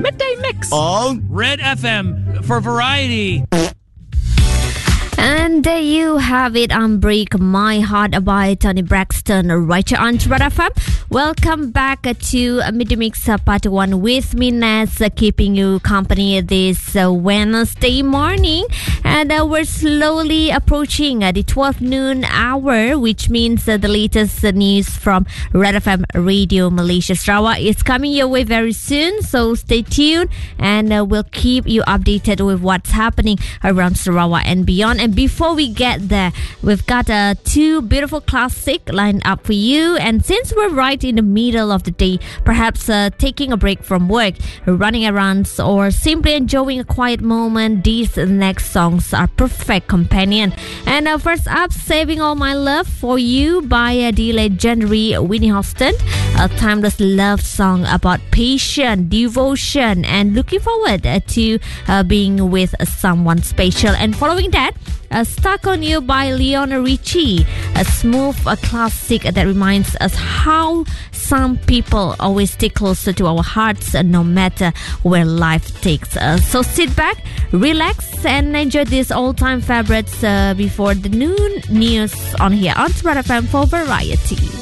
Midday Mix on Red FM for variety. And there you have it on Break My Heart by Tony Braxton right here on Red FM. Welcome back to Midday Mix Part 1 with me, Naz, keeping you company this Wednesday morning. And we're slowly approaching the 12 noon hour, which means the latest news from Red FM Radio Malaysia Sarawak is coming your way very soon. So stay tuned and we'll keep you updated with what's happening around Sarawak and beyond. And before we get there, we've got two beautiful classics lined up for you. And since we're right in the middle of the day, perhaps taking a break from work, running errands, or simply enjoying a quiet moment, these next songs are perfect companion. And first up, Saving All My Love for You by the legendary Whitney Houston, a timeless love song about patience, devotion, and looking forward to being with someone special. And following that, Stuck on You by Lionel Richie, a smooth classic that reminds us how some people always stay closer to our hearts no matter where life takes us. So sit back, relax, and enjoy these all-time favorites before the noon news on here on Red FM for variety.